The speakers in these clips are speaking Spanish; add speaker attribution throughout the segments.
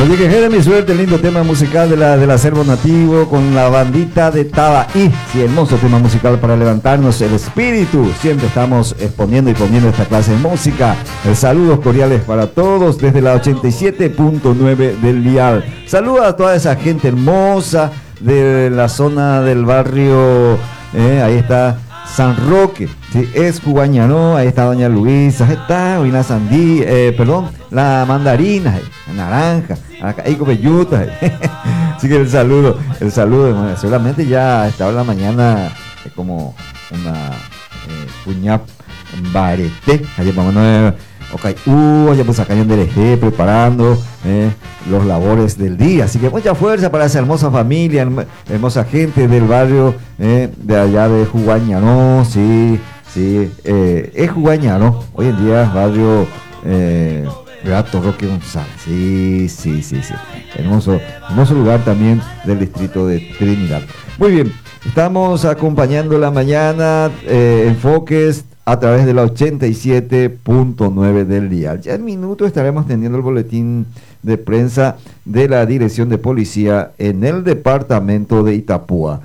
Speaker 1: Oye, que Jeremy Suerte, el lindo tema musical del acervo nativo con la bandita de Taba. Y sí, hermoso tema musical para levantarnos el espíritu. Siempre estamos exponiendo y poniendo esta clase de música. Saludos cordiales para todos desde la 87.9 del dial. Saludos a toda esa gente hermosa de la zona del barrio. Ahí está San Roque, sí, es Cubañano, ahí está Doña Luisa, ahí está Oina Sandí, la mandarina, la naranja, acá hay copeyutas. Así que el saludo, seguramente ya a esta hora de la mañana es como una puñap barete, allá vamos a ya pues acá en DLG preparando los labores del día, así que mucha fuerza para esa hermosa familia, hermosa gente del barrio de allá de Juguañano, sí, es Juguañano, hoy en día es barrio Beato Roque González, sí, hermoso lugar también del distrito de Trinidad. Muy bien, estamos acompañando la mañana, enfoques a través de la 87.9 del dial. Ya en minutos estaremos teniendo el boletín de prensa de la Dirección de Policía en el departamento de Itapúa.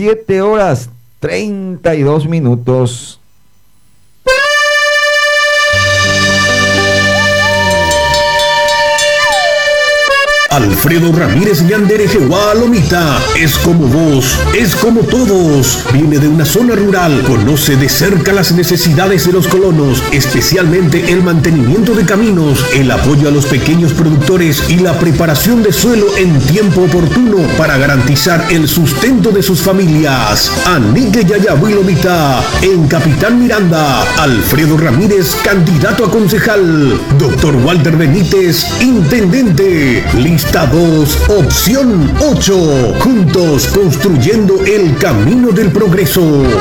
Speaker 1: 7:32.
Speaker 2: Alfredo Ramírez Ñandere Jehuá Lomita es como vos, es como todos. Viene de una zona rural, conoce de cerca las necesidades de los colonos, especialmente el mantenimiento de caminos, el apoyo a los pequeños productores y la preparación de suelo en tiempo oportuno para garantizar el sustento de sus familias. Anique Yayabuy Lomita, en Capitán Miranda. Alfredo Ramírez, candidato a concejal. Doctor Walter Benítez, intendente. Lista 2, opción 8. Juntos construyendo el camino del progreso.